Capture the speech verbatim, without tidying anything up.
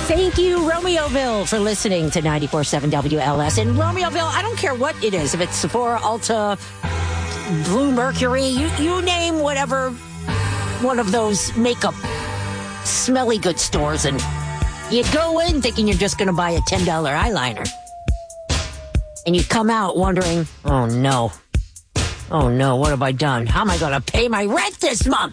Thank you, Romeoville, for listening to ninety-four point seven W L S. In Romeoville, I don't care what it is. If it's Sephora, Ulta, Blue Mercury, you, you name whatever one of those makeup smelly good stores, and you go in thinking you're just going to buy a ten dollar eyeliner. And you come out wondering, oh no, oh no, what have I done? How am I going to pay my rent this month?